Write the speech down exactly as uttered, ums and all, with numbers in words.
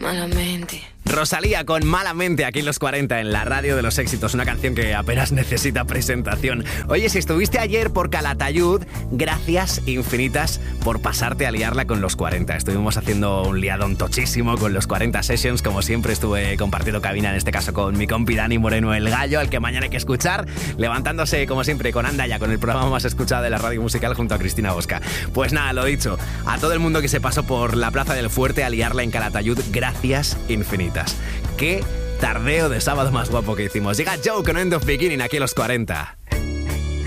Malamente. Rosalía con Malamente aquí en los cuarenta en la radio de los éxitos, una canción que apenas necesita presentación. Oye, si estuviste ayer por Calatayud, gracias infinitas por pasarte a liarla con los cuarenta. Estuvimos haciendo un liadón tochísimo con los cuarenta Sessions, como siempre estuve compartiendo cabina, en este caso con mi compi Dani Moreno, el gallo, al que mañana hay que escuchar, levantándose como siempre con Andaya, con el programa más escuchado de la radio musical junto a Cristina Bosca. Pues nada, lo dicho, a todo el mundo que se pasó por la Plaza del Fuerte a liarla en Calatayud, gracias infinitas. Qué tardeo de sábado más guapo que hicimos. Llega Joe con End of Beginning aquí en los cuarenta.